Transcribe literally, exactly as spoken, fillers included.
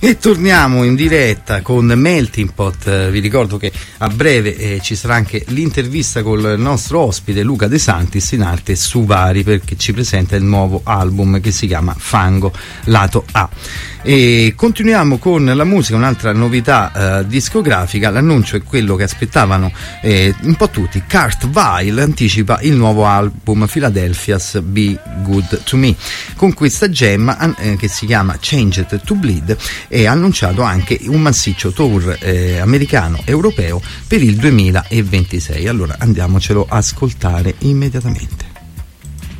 E torniamo in diretta con Melting Pot. Vi ricordo che a breve eh, ci sarà anche l'intervista col nostro ospite Luca De Santis in arte Suvari, perché ci presenta il nuovo album che si chiama Fango lato A. E continuiamo con la musica, un'altra novità eh, discografica. L'annuncio è quello che aspettavano eh, un po' tutti. Kurt Weill anticipa il nuovo album Philadelphia's Be Good to Me con questa gemma eh, che si chiama Changed to Bleed, e ha annunciato anche un massiccio tour eh, americano europeo per il duemilaventisei. Allora andiamocelo a ascoltare immediatamente.